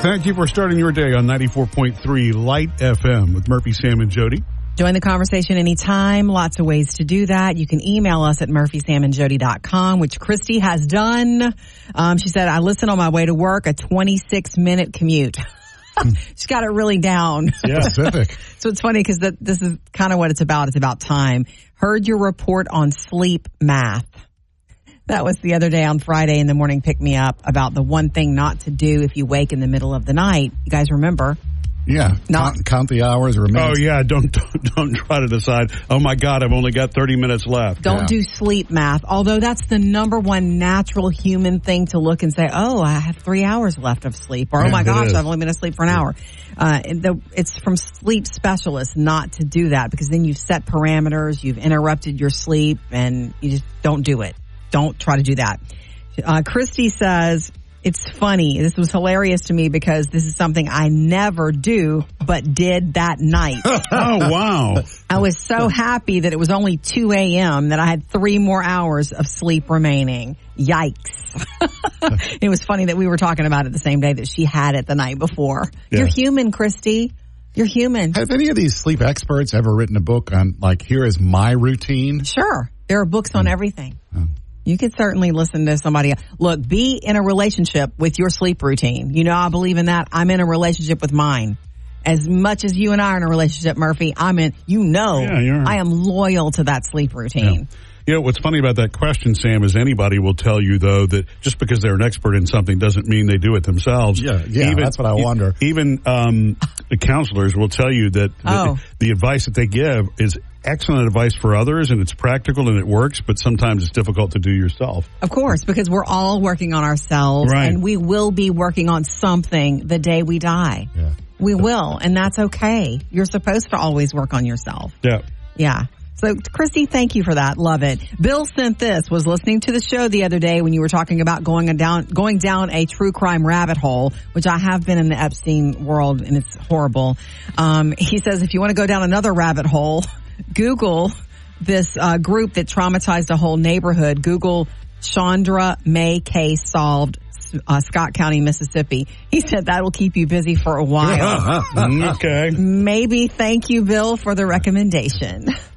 Thank you for starting your day on 94.3 Light FM with Murphy, Sam, and Jody. Join the conversation anytime. Lots of ways to do that. You can email us at murphysamandjody.com, which Christy has done. She said, I listen on my way to work, a 26-minute commute. She's got it really down. Yeah. Specific. So it's funny because this is kind of what it's about. It's about time. Heard your report on sleep math. That was the other day on Friday in the morning pick me up about the one thing not to do if you wake in the middle of the night. You guys remember? Yeah. Count the hours or minutes. Oh, yeah. Don't try to decide, oh, my God, I've only got 30 minutes left. Don't do sleep math, although that's the number one natural human thing to look and say, oh, I have 3 hours left of sleep. Or, oh, my gosh, I've only been asleep for an hour. It's from sleep specialists not to do that because then you've set parameters, you've interrupted your sleep, and you just don't do it. Don't try to do that. Christy says, it's funny. This was hilarious to me because this is something I never do, but did that night. Oh, wow. I was so happy that it was only 2 a.m. that I had 3 more hours of sleep remaining. Yikes. It was funny that we were talking about it the same day that she had it the night before. Yeah. You're human, Christy. You're human. Have any of these sleep experts ever written a book on, like, here is my routine? Sure. There are books on everything. You could certainly listen to somebody. Look, be in a relationship with your sleep routine. You know, I believe in that. I'm in a relationship with mine. As much as you and I are in a relationship, Murphy, I am loyal to that sleep routine. Yeah. You know, what's funny about that question, Sam, is anybody will tell you, though, that just because they're an expert in something doesn't mean they do it themselves. Yeah, that's what I wonder. Even the counselors will tell you that the advice that they give is excellent advice for others, and it's practical and it works, but sometimes it's difficult to do yourself. Of course, because we're all working on ourselves, and we will be working on something the day we die. Yeah. We will, and that's okay. You're supposed to always work on yourself. Yeah. So, Christy, thank you for that. Love it. Bill sent this, was listening to the show the other day when you were talking about going down a true crime rabbit hole, which I have been in the Epstein world, and it's horrible. He says, if you want to go down another rabbit hole, Google this group that traumatized a whole neighborhood. Google Chandra May Case Solved, Scott County, Mississippi. He said that'll keep you busy for a while. Okay. Maybe. Thank you, Bill, for the recommendation.